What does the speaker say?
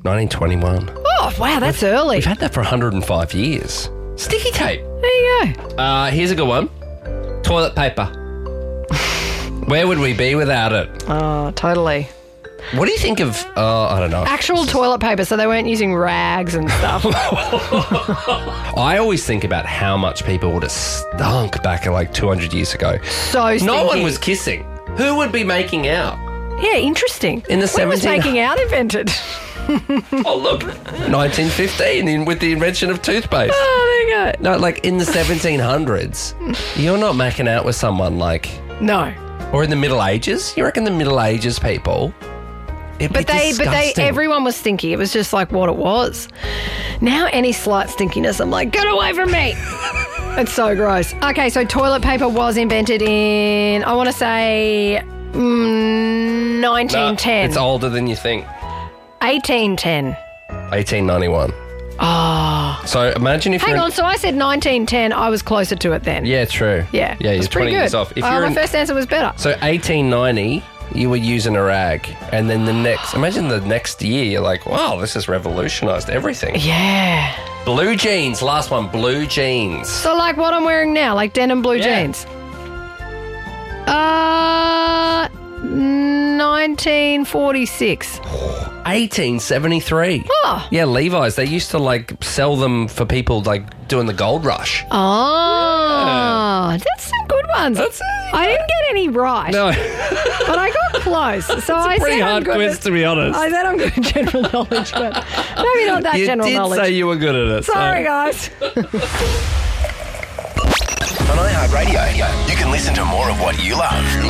1921. Oh, wow, that's early. We've had that for 105 years. Sticky tape. There you go. Here's a good one. Toilet paper. Where would we be without it? Oh, totally. What do you think of, I don't know. Actual toilet paper, so they weren't using rags and stuff. I always think about how much people would have stunk back like 200 years ago. So stinky. No one was kissing. Who would be making out? Yeah, interesting. In the When was 17 making out invented? Oh, look. 1915 with the invention of toothpaste. Oh, there you go. No, like in the 1700s, you're not making out with someone like... No. Or in the Middle Ages? You reckon the Middle Ages people... But everyone was stinky. It was just like what it was. Now any slight stinkiness, I'm like, get away from me. It's so gross. Okay, so toilet paper was invented in, I want to say, 1910. No, it's older than you think. 1810. 1891. Oh. So imagine if Hang on, so I said 1910. I was closer to it then. Yeah, true. Yeah. Yeah, you're that's pretty 20 good. years off. If My first answer was better. So 1890, you were using a rag. And then imagine the next year, you're like, wow, this has revolutionised everything. Yeah. Blue jeans, last one, blue jeans. So like what I'm wearing now, like denim blue jeans. 1946. 1873. Oh. Yeah, Levi's. They used to like sell them for people like doing the gold rush. Oh, that's some good ones. I didn't get any right. No. But I got close. So I Pretty said I'm hard good quiz, at, to be honest. I said I'm good at general knowledge, but maybe not that general knowledge. You did say you were good at it. Sorry, guys. On iHeartRadio, you can listen to more of what you love